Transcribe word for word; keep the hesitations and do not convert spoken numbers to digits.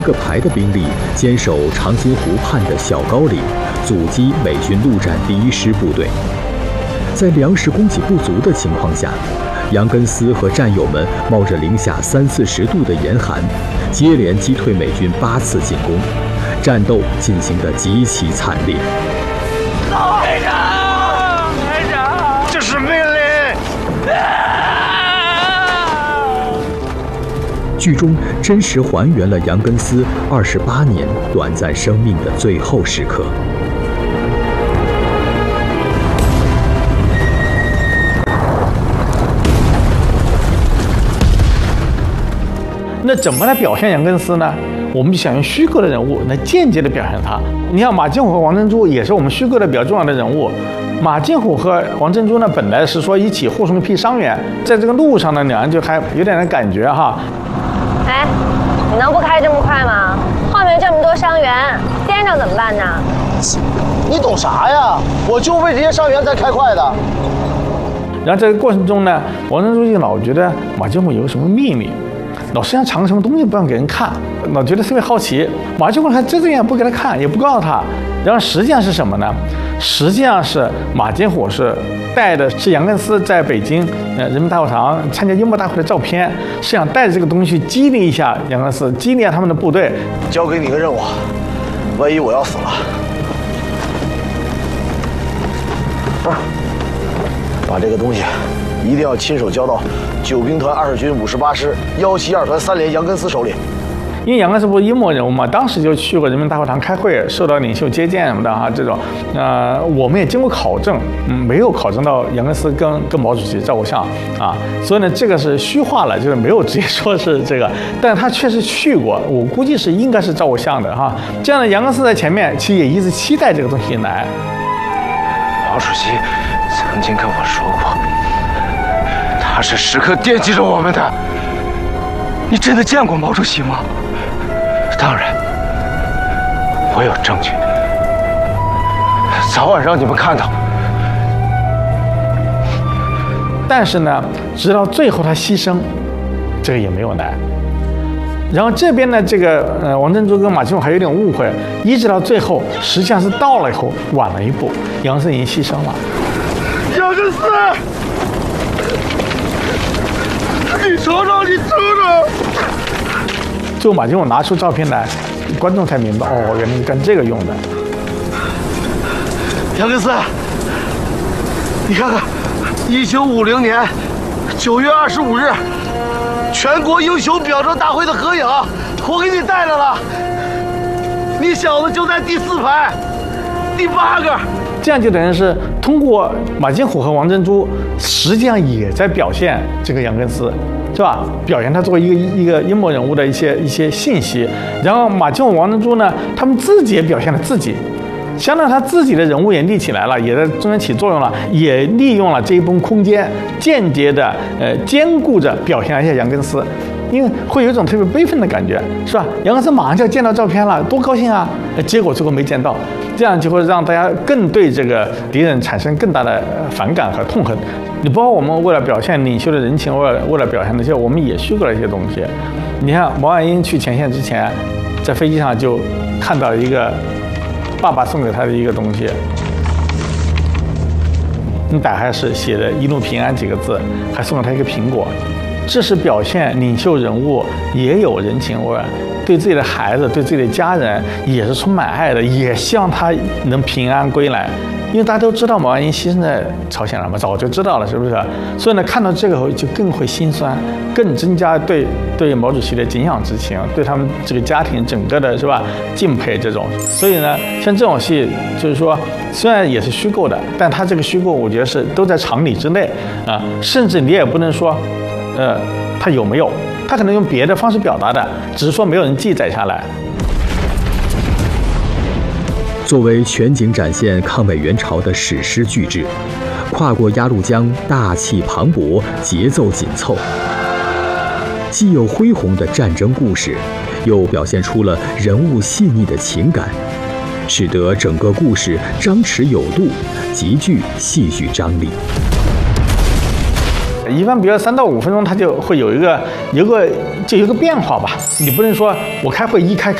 个排的兵力坚守长津湖畔的小高岭，阻击美军陆战第一师部队。在粮食供给不足的情况下，杨根思和战友们冒着零下三四十度的严寒，接连击退美军八次进攻，战斗进行得极其惨烈。 排长，排长，这是命令！ 剧中真实还原了杨根思二十八年短暂生命的最后时刻。 那怎么来表现杨根思呢？我们就想用虚构的人物来间接的表现他。你像马金虎和王珍珠也是我们虚构的比较重要的人物。马金虎和王珍珠呢，本来是说一起护送一批伤员，在这个路上呢，两人就还有点点感觉哈。 哎，你能不开这么快吗？后面这么多伤员，颠着怎么办呢？ 你懂啥呀？我就为这些伤员才开快的。 然后在这个过程中呢，王珍珠就老觉得马金虎有什么秘密。老身上藏个什么东西不让给人看，老觉得特别好奇。马金虎还遮着眼不给他看，也不告诉他。然后实际上是什么呢？实际上是马金虎是带的是杨根思在北京呃人民大会堂参加英模大会的照片，是想带着这个东西去激励一下杨根思，激励他们的部队。 交给你个任务，万一我要死了，啊，把这个东西一定要亲手交到九兵团二军五十八师幺七二团三连杨根思手里。 因为杨根思不是英模人物嘛，当时就去过人民大会堂开会，受到领袖接见什么的哈，这种，呃，我们也经过考证，嗯，没有考证到杨根思跟跟毛主席照过相啊，所以呢，这个是虚化了，就是没有直接说是这个，但他确实去过，我估计是应该是照过相的哈。这样的杨根思在前面，其实也一直期待这个东西来。 毛主席曾经跟我说过，他是时刻惦记着我们的。你真的见过毛主席吗？当然，我有证据，早晚让你们看到。 但是呢，直到最后他牺牲，这个也没有来。然后这边呢，这个呃王珍珠跟马金虎还有点误会，一直到最后，实际上是到了以后晚了一步，杨根思已经牺牲了。 杨根思，你瞅瞅，你瞅瞅。 最后马金虎拿出照片来，观众才明白，哦，原来是干这个用的。 杨根思，你看看，一九五零年九月二十五日，全国英雄表彰大会的合影，我给你带来了。你小子就在第四排，第八个。 这样就等于是通过马金虎和王珍珠，实际上也在表现这个杨根思。是吧？表现他作为一个一个英模人物的一些一些信息，然后马金虎、王珍珠呢，他们自己也表现了自己，相当于他自己的人物也立起来了，也在中间起作用了，也利用了这一部分空间，间接的呃兼顾着表现了一下杨根思，因为会有一种特别悲愤的感觉，是吧？杨根思马上就要见到照片了，多高兴啊！结果最后没见到，这样就会让大家更对这个敌人产生更大的反感和痛恨。你包括我们为了表现领袖的人情，为了为了表现那些，我们也虚构了一些东西。你看毛岸英去前线之前，在飞机上就看到一个爸爸送给他的一个东西，你打开是写的“一路平安”几个字，还送了他一个苹果。这是表现领袖人物也有人情味，对自己的孩子、对自己的家人也是充满爱的，也希望他能平安归来。因为大家都知道毛岸英牺牲在朝鲜了嘛，早就知道了，是不是？所以呢，看到这个后就更会心酸，更增加对对毛主席的敬仰之情，对他们这个家庭整个的是吧敬佩这种。所以呢，像这种戏，就是说虽然也是虚构的，但它这个虚构，我觉得是都在常理之内啊，甚至你也不能说，呃，它有没有，它可能用别的方式表达的，只是说没有人记载下来。 作为全景展现抗美援朝的史诗巨制，跨过鸭绿江大气磅礴，节奏紧凑，既有恢宏的战争故事，又表现出了人物细腻的情感，使得整个故事张弛有度，极具戏剧张力。 一般比如三到五分钟，它就会有一个有个就有一个变化吧。你不能说我开会一开。